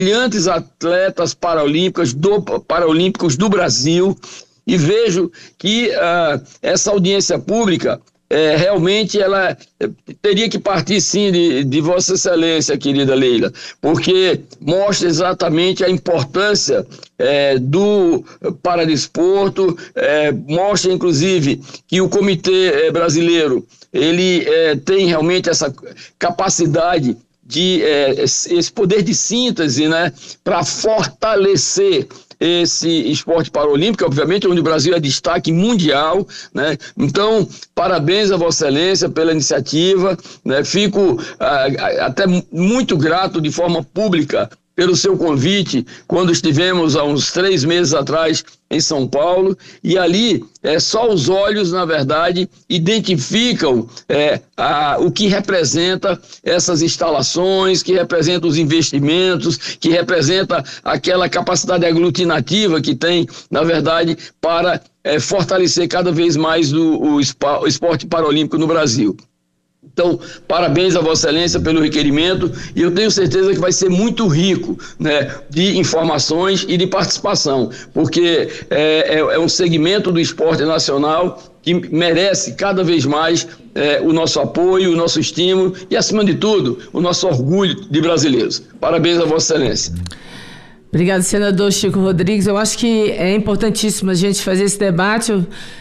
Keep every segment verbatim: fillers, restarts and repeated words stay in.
brilhantes atletas paralímpicas do, paralímpicos do Brasil, e vejo que uh, essa audiência pública É, realmente ela teria que partir sim de, de Vossa Excelência, querida Leila, porque mostra exatamente a importância é, do paradesporto, é, mostra inclusive que o Comitê é, Brasileiro ele é, tem realmente essa capacidade de é, esse poder de síntese, né, para fortalecer esse esporte paralímpico, obviamente, onde o Brasil é destaque mundial, né? Então, parabéns a Vossa Excelência pela iniciativa, né? Fico ah, até muito grato de forma pública pelo seu convite, quando estivemos há uns três meses atrás em São Paulo, e ali é, só os olhos, na verdade, identificam é, a, o que representa essas instalações, que representa os investimentos, que representa aquela capacidade aglutinativa que tem, na verdade, para é, fortalecer cada vez mais o, o, o esporte paralímpico no Brasil. Então, parabéns a Vossa Excelência pelo requerimento, e eu tenho certeza que vai ser muito rico, né, de informações e de participação, porque é, é, é um segmento do esporte nacional que merece cada vez mais é, o nosso apoio, o nosso estímulo e, acima de tudo, o nosso orgulho de brasileiros. Parabéns a Vossa Excelência. Obrigado, senador Chico Rodrigues. Eu acho que é importantíssimo a gente fazer esse debate.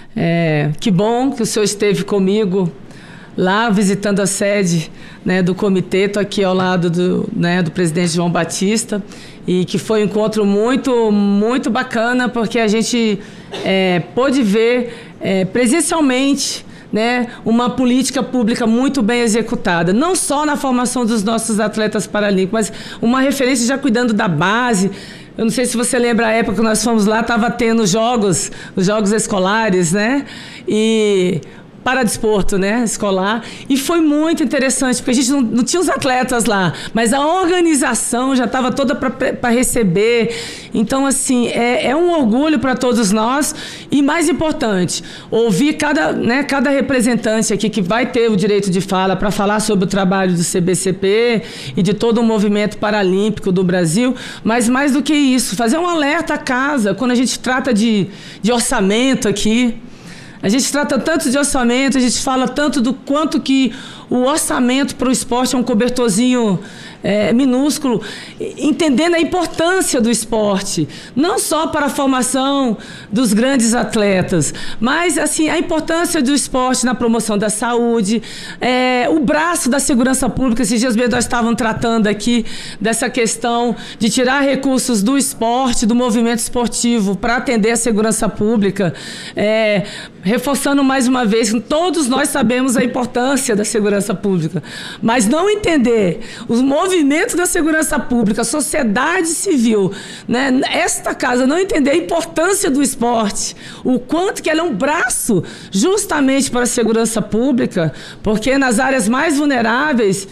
É, que bom que o senhor esteve comigo lá visitando a sede, né, do comitê. Estou aqui ao lado do, né, do presidente João Batista, e que foi um encontro muito, muito bacana, porque a gente é, pôde ver é, presencialmente, né, uma política pública muito bem executada, não só na formação dos nossos atletas paralímpicos, mas uma referência já cuidando da base. Eu não sei se você lembra a época que nós fomos lá, estava tendo jogos, os jogos escolares, né, e paradesporto, né, escolar, e foi muito interessante, porque a gente não, não tinha os atletas lá, mas a organização já estava toda para receber. Então, assim, é, é um orgulho para todos nós, e mais importante, ouvir cada, né, cada representante aqui que vai ter o direito de fala para falar sobre o trabalho do C B C P e de todo o movimento paralímpico do Brasil, mas mais do que isso, fazer um alerta à casa, quando a gente trata de, de orçamento aqui. A gente trata tanto de orçamento, a gente fala tanto do quanto que o orçamento para o esporte é um cobertorzinho é, minúsculo, entendendo a importância do esporte, não só para a formação dos grandes atletas, mas assim, a importância do esporte na promoção da saúde, é, o braço da segurança pública. Esses dias mesmo nós estávamos tratando aqui dessa questão de tirar recursos do esporte, do movimento esportivo, para atender a segurança pública, é, reforçando mais uma vez, todos nós sabemos a importância da segurança pública, mas não entender os movimentos da segurança pública, a sociedade civil, né, esta casa não entender a importância do esporte, o quanto que ela é um braço justamente para a segurança pública, porque nas áreas mais vulneráveis,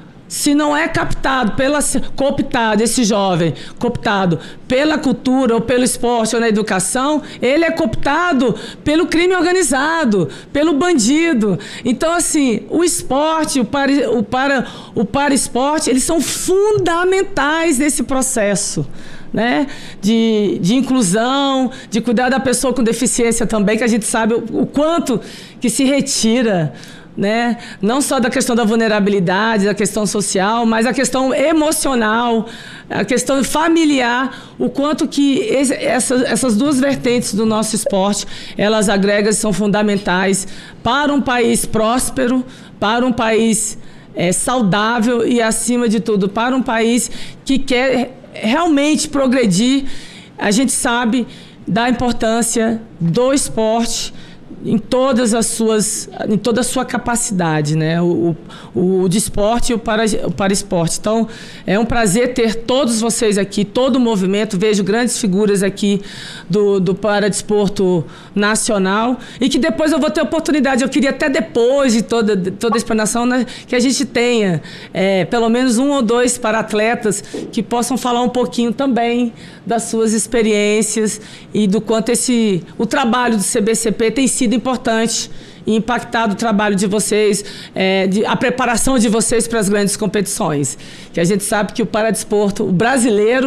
se não é captado, pela, cooptado, esse jovem, cooptado pela cultura ou pelo esporte ou na educação, ele é cooptado pelo crime organizado, pelo bandido. Então, assim, o esporte, o para, o para, o para esporte, eles são fundamentais nesse processo, né, de, de inclusão, de cuidar da pessoa com deficiência também, que a gente sabe o, o quanto que se retira, né? Não só da questão da vulnerabilidade, da questão social, mas a questão emocional, a questão familiar, o quanto que esse, essas, essas duas vertentes do nosso esporte, elas agregam e são fundamentais para um país próspero, para um país é, saudável e, acima de tudo, para um país que quer realmente progredir. A gente sabe da importância do esporte em todas as suas, em toda a sua capacidade, né? O, o, o de esporte e o para, o para esporte. Então, é um prazer ter todos vocês aqui, todo o movimento. Vejo grandes figuras aqui do, do paradesporto nacional, e que depois eu vou ter oportunidade, eu queria até depois de toda, toda a explanação, né, que a gente tenha é, pelo menos um ou dois para-atletas que possam falar um pouquinho também das suas experiências e do quanto esse, o trabalho do C B C P tem sido importante e impactado o trabalho de vocês, é, de, a preparação de vocês para as grandes competições. Que a gente sabe que o paradesporto, o brasileiro,